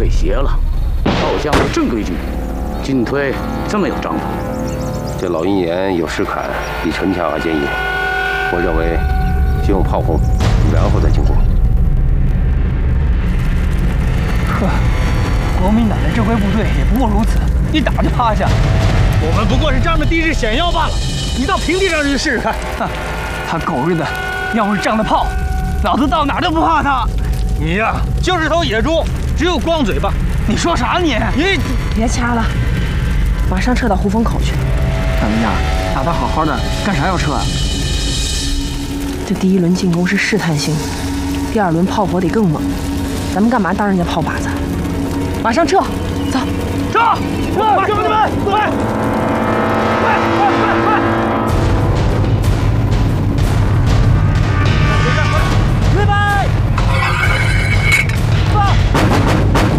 退邪了。炮将有正规军，进退这么有章法。 这老鹰眼有石坎，比城墙还坚硬。我认为先用炮轰，然后再进攻。 呵，国民党的正规部队也不过如此，一打就趴下。 我们不过是仗着地势险要罢了。你到平地上去试试看。 哼，他狗日的，要是仗着炮，老子到哪儿都不怕他。 你呀，就是头野猪，只有光嘴巴。 你说啥你？ 别掐了，马上撤到胡风口去。 怎么样？打得好好的，干啥要撤啊？ 这第一轮进攻是试探性，第二轮炮火得更猛。咱们干嘛当人家炮靶子？马上撤，走， 撤！兄弟们，快！快！